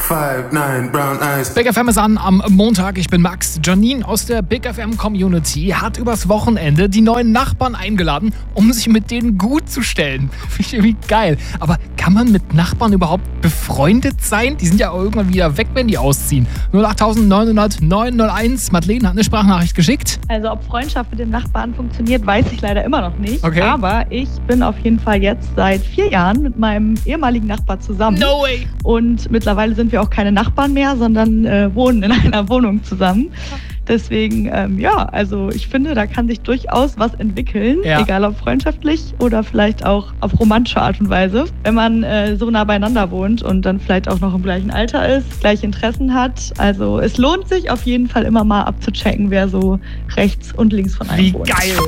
5'9", brown eyes. Big FM ist an am Montag. Ich bin Max. Janine aus der Big FM Community hat übers Wochenende die neuen Nachbarn eingeladen, um sich mit denen gut zu stellen. Finde ich irgendwie geil. Aber kann man mit Nachbarn überhaupt befreundet sein? Die sind ja auch irgendwann wieder weg, wenn die ausziehen. 08900 901. Madeleine hat eine Sprachnachricht geschickt. Also ob Freundschaft mit dem Nachbarn funktioniert, weiß ich leider immer noch nicht. Okay. Aber ich bin auf jeden Fall jetzt seit 4 Jahren mit meinem ehemaligen Nachbar zusammen. No way! Und mittlerweile sind wir auch keine Nachbarn mehr, sondern wohnen in einer Wohnung zusammen. Deswegen, also ich finde, da kann sich durchaus was entwickeln, egal ob freundschaftlich oder vielleicht auch auf romantische Art und Weise. Wenn man so nah beieinander wohnt und dann vielleicht auch noch im gleichen Alter ist, gleiche Interessen hat. Also es lohnt sich auf jeden Fall immer mal abzuchecken, wer so rechts und links von einem wohnt. Wie geil!